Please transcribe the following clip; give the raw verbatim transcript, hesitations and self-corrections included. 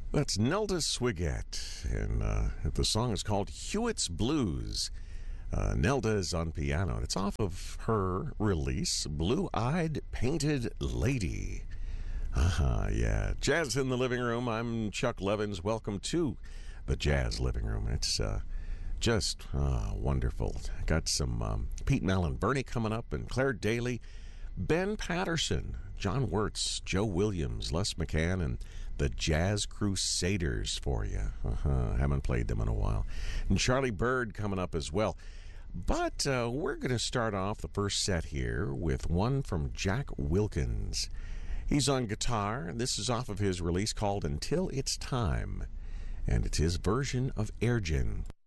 That's Nelda Swiggett, and uh, the song is called Hewitt's Blues. Uh, Nelda is on piano, and it's off of her release, Blue-Eyed Painted Lady. Uh-huh, yeah. Jazz in the Living Room. I'm Chuck Levins. Welcome to the Jazz Living Room. It's uh, just uh, wonderful. Got some um, Pete Malin-Burney coming up, and Claire Daly, Ben Patterson, John Wirtz, Joe Williams, Les McCann, and the Jazz Crusaders for you. Uh-huh. Haven't played them in a while. And Charlie Bird coming up as well. But uh, we're going to start off the first set here with one from Jack Wilkins. He's on guitar. This is off of his release called Until It's Time. And it's his version of Air Gin.